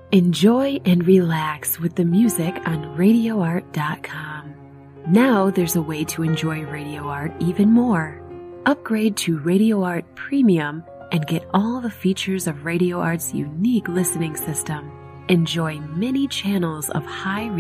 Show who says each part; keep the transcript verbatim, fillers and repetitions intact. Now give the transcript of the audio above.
Speaker 1: Enjoy and relax with the music on radio art dot com. Now there's a way to enjoy Radio Art even more. Upgrade to Radio Art Premium and get all the features of Radio Art's unique listening system. Enjoy many channels of high